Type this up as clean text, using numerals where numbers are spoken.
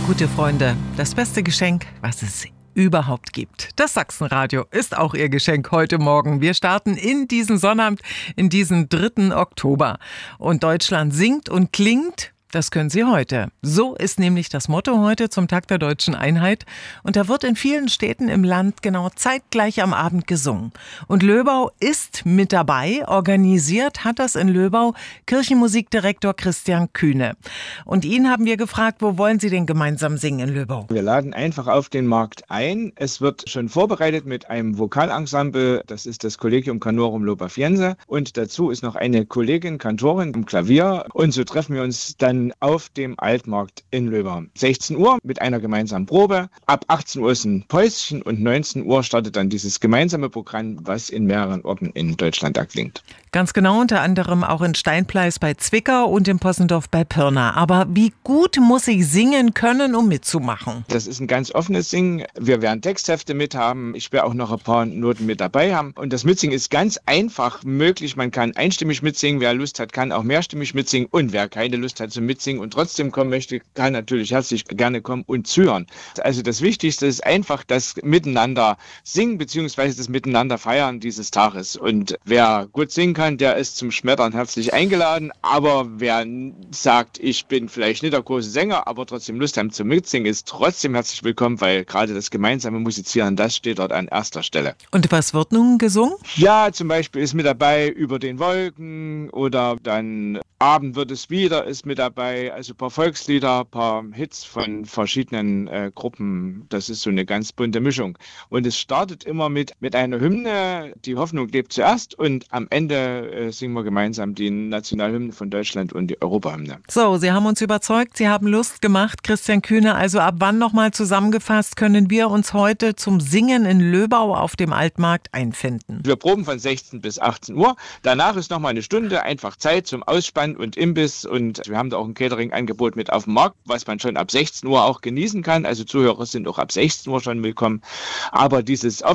Gute Freunde, das beste Geschenk, was es überhaupt gibt. Das Sachsenradio ist auch Ihr Geschenk heute Morgen. Wir starten in diesen Sonnabend, in diesen 3. Oktober. Und Deutschland singt und klingt. Das können Sie heute. So ist nämlich das Motto heute zum Tag der Deutschen Einheit. Und da wird in vielen Städten im Land genau zeitgleich am Abend gesungen. Und Löbau ist mit dabei. Organisiert hat das in Löbau Kirchenmusikdirektor Christian Kühne. Und ihn haben wir gefragt, wo wollen Sie denn gemeinsam singen in Löbau? Wir laden einfach auf den Markt ein. Es wird schon vorbereitet mit einem Vokalensemble. Das ist das Collegium Canorum Lobafiense. Und dazu ist noch eine Kollegin, Kantorin am Klavier. Und so treffen wir uns dann auf dem Altmarkt in Löbau. 16 Uhr mit einer gemeinsamen Probe. Ab 18 Uhr ist ein Päuschen und 19 Uhr startet dann dieses gemeinsame Programm, was in mehreren Orten in Deutschland erklingt. Ganz genau, unter anderem auch in Steinpleis bei Zwickau und in Possendorf bei Pirna. Aber wie gut muss ich singen können, um mitzumachen? Das ist ein ganz offenes Singen. Wir werden Texthefte mit haben. Ich werde auch noch ein paar Noten mit dabei haben. Und das Mitsingen ist ganz einfach möglich. Man kann einstimmig mitsingen. Wer Lust hat, kann auch mehrstimmig mitsingen. Und wer keine Lust hat zum Mitsingen und trotzdem kommen möchte, kann natürlich herzlich gerne kommen und zuhören. Also das Wichtigste ist einfach das Miteinander singen bzw. das Miteinander feiern dieses Tages. Und wer gut singen kann, der ist zum Schmettern herzlich eingeladen. Aber wer sagt, ich bin vielleicht nicht der große Sänger, aber trotzdem Lust haben zum Mitsingen, ist trotzdem herzlich willkommen, weil gerade das gemeinsame Musizieren, das steht dort an erster Stelle. Und was wird nun gesungen? Ja, zum Beispiel ist mit dabei Über den Wolken oder dann Abend wird es wieder ist mit dabei, also ein paar Volkslieder, ein paar Hits von verschiedenen Gruppen. Das ist so eine ganz bunte Mischung. Und es startet immer mit einer Hymne, die Hoffnung lebt zuerst, und am Ende singen wir gemeinsam die Nationalhymne von Deutschland und die Europahymne. So, Sie haben uns überzeugt, Sie haben Lust gemacht, Christian Kühne. Also ab wann nochmal zusammengefasst können wir uns heute zum Singen in Löbau auf dem Altmarkt einfinden? Wir proben von 16 bis 18 Uhr. Danach ist nochmal eine Stunde einfach Zeit zum Ausspannen und Imbiss, und wir haben da auch ein Catering-Angebot mit auf dem Markt, was man schon ab 16 Uhr auch genießen kann. Also Zuhörer sind auch ab 16 Uhr schon willkommen. Aber dieses